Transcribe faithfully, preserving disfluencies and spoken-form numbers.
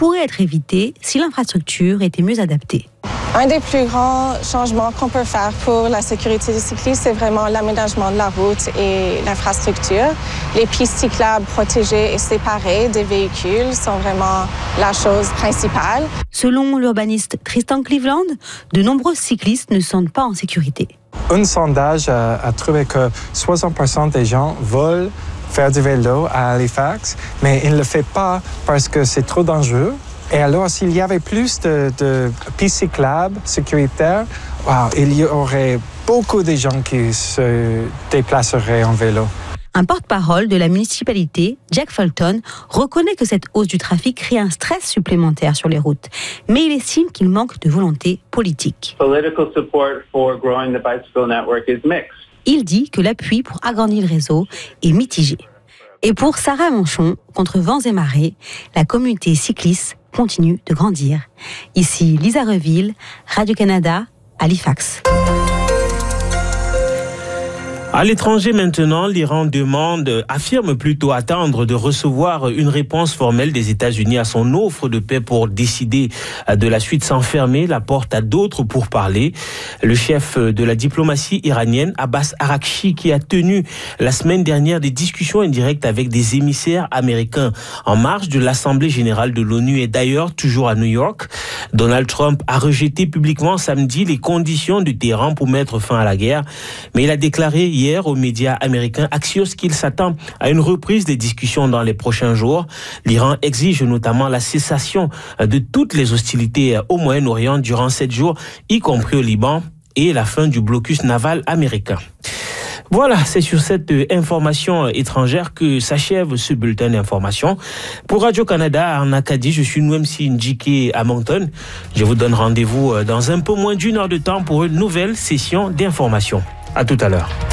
pourrait être évité si l'infrastructure était mieux adaptée. Un des plus grands changements qu'on peut faire pour la sécurité des cyclistes, c'est vraiment l'aménagement de la route et l'infrastructure. Les pistes cyclables protégées et séparées des véhicules sont vraiment la chose principale. Selon l'urbaniste Tristan Cleveland, de nombreux cyclistes ne se sentent pas en sécurité. Un sondage a, a trouvé que soixante pour cent des gens veulent faire du vélo à Halifax, mais ils ne le font pas parce que c'est trop dangereux. Et alors, s'il y avait plus de, de pistes cyclables sécuritaires, wow, il y aurait beaucoup de gens qui se déplaceraient en vélo. Un porte-parole de la municipalité, Jack Fulton, reconnaît que cette hausse du trafic crée un stress supplémentaire sur les routes, mais il estime qu'il manque de volonté politique. Il dit que l'appui pour agrandir le réseau est mitigé. Et pour Sarah Manchon, contre vents et marées, la communauté cycliste continue de grandir. Ici Lisa Reville, Radio-Canada, Halifax. À l'étranger maintenant, l'Iran demande, affirme plutôt attendre de recevoir une réponse formelle des États-Unis à son offre de paix pour décider de la suite sans fermer la porte à d'autres pourparlers. Le chef de la diplomatie iranienne, Abbas Araghchi, qui a tenu la semaine dernière des discussions indirectes avec des émissaires américains en marge de l'Assemblée générale de l'ONU, est d'ailleurs toujours à New York. Donald Trump a rejeté publiquement samedi les conditions de Téhéran pour mettre fin à la guerre, mais il a déclaré hier aux médias américains Axios qu'il s'attend à une reprise des discussions dans les prochains jours. L'Iran exige notamment la cessation de toutes les hostilités au Moyen-Orient durant sept jours, y compris au Liban, et la fin du blocus naval américain. Voilà, c'est sur cette information étrangère que s'achève ce bulletin d'information. Pour Radio-Canada en Acadie, je suis Nwemsi Njike à Moncton. Je vous donne rendez-vous dans un peu moins d'une heure de temps pour une nouvelle session d'information. À tout à l'heure.